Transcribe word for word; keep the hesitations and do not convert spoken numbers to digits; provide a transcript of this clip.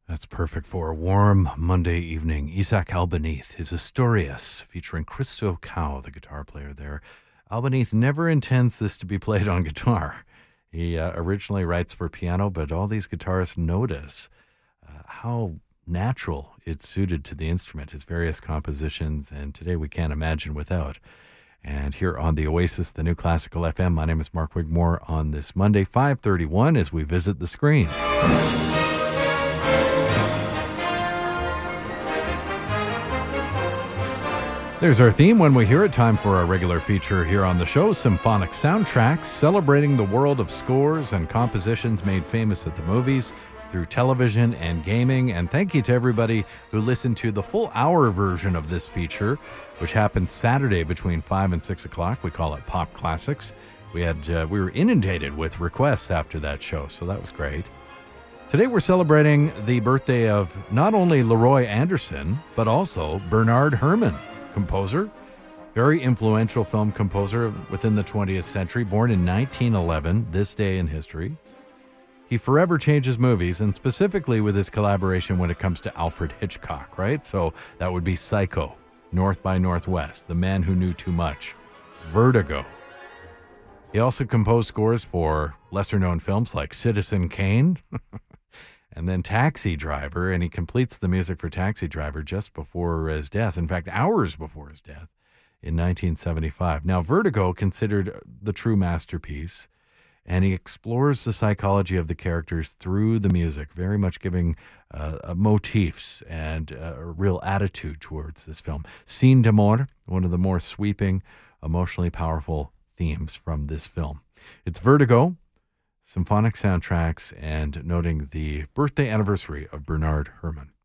That's perfect for a warm Monday evening. Isaac Albanese, his Asturias, featuring Christo Cow, the guitar player there. Albanese never intends this to be played on guitar. He uh, originally writes for piano, but all these guitarists notice uh, how natural it's suited to the instrument, his various compositions, and today we can't imagine without. And here on the Oasis, the new classical F M, my name is Mark Wigmore on this Monday, five thirty-one, as we visit the screen. There's our theme when we hear it. Time for our regular feature here on the show, Symphonic Soundtracks, celebrating the world of scores and compositions made famous at the movies, through television and gaming. And thank you to everybody who listened to the full hour version of this feature, which happens Saturday between five and six o'clock. We call it Pop Classics. We had uh, we were inundated with requests after that show, so that was great. Today we're celebrating the birthday of not only Leroy Anderson, but also Bernard Herrmann, composer, very influential film composer within the twentieth century, born in nineteen eleven, this day in history. He forever changes movies, and specifically with his collaboration when it comes to Alfred Hitchcock, right? So that would be Psycho, North by Northwest, The Man Who Knew Too Much, Vertigo. He also composed scores for lesser-known films like Citizen Kane and then Taxi Driver, and he completes the music for Taxi Driver just before his death, in fact, hours before his death in nineteen seventy-five. Now, Vertigo, considered the true masterpiece, and he explores the psychology of the characters through the music, very much giving uh, motifs and uh, a real attitude towards this film. Scene d'Amour, one of the more sweeping, emotionally powerful themes from this film. It's Vertigo, Symphonic Soundtracks, and noting the birthday anniversary of Bernard Herrmann.